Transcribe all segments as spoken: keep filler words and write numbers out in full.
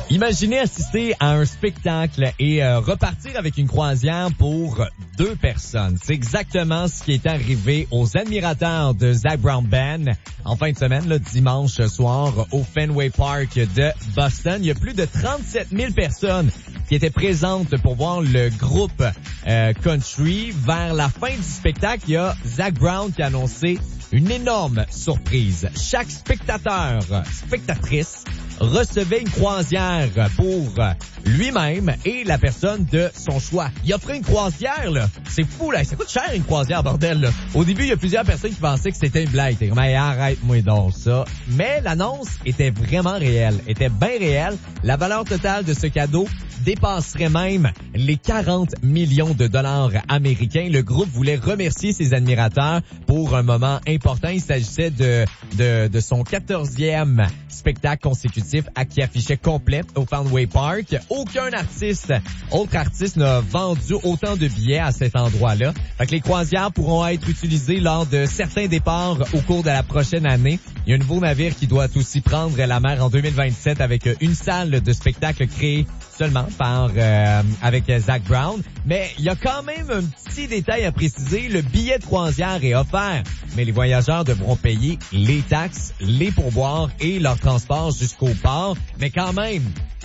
Imaginez assister à un spectacle et euh, repartir avec une croisière pour deux personnes. C'est exactement ce qui est arrivé aux admirateurs de Zac Brown Band en fin de semaine, le dimanche soir au Fenway Park de Boston. Il y a plus de trente-sept mille personnes qui étaient présentes pour voir le groupe euh, country. Vers la fin du spectacle, il y a Zac Brown qui a annoncé une énorme surprise. Chaque spectateur, spectatrice, recevait une croisière pour lui-même et la personne de son choix. Il offrait une croisière, là. C'est fou, là. Ça coûte cher, une croisière, bordel, là. Au début, il y a plusieurs personnes qui pensaient que c'était une blague. T'es comme, hey, arrête-moi donc ça. Mais l'annonce était vraiment réelle. Était bien réelle. La valeur totale de ce cadeau dépasserait même les quarante millions de dollars américains. Le groupe voulait remercier ses admirateurs pour un moment important. Il s'agissait de, de, de son quatorzième spectacle consécutif à qui affichait complet au Fenway Park. Aucun artiste, autre artiste n'a vendu autant de billets à cet endroit-là. Fait que les croisières pourront être utilisées lors de certains départs au cours de la prochaine année. Il y a un nouveau navire qui doit aussi prendre la mer en deux mille vingt-sept avec une salle de spectacle créée seulement par euh, avec Zac Brown. Mais il y a quand même un petit détail à préciser. Le billet de croisière est offert, mais les voyageurs devront payer les taxes, les pourboires et leur transport jusqu'au port. Mais quand même,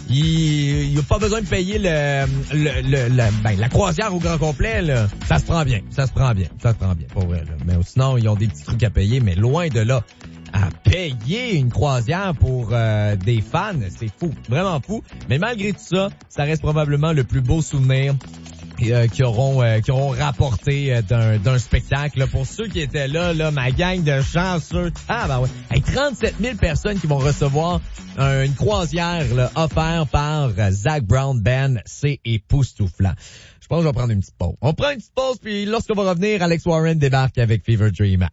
il n'y a pas besoin de payer le, le, le, le ben, la croisière au grand complet, là. Ça se prend bien, ça se prend bien, ça se prend bien, pour vrai, là. Mais sinon, ils ont des petits trucs à payer, mais loin de là. À payer une croisière pour euh, des fans, c'est fou, vraiment fou. Mais malgré tout ça, ça reste probablement le plus beau souvenir euh, qui auront euh, qui auront rapporté euh, d'un d'un spectacle. Là, pour ceux qui étaient là, là, ma gang de chanceux. Ah ben ouais, hey, trente-sept mille personnes qui vont recevoir euh, une croisière là, offerte par euh, Zac Brown Band, c'est époustouflant. Je pense que je vais prendre une petite pause. On prend une petite pause, puis lorsqu'on va revenir, Alex Warren débarque avec Fever Dream.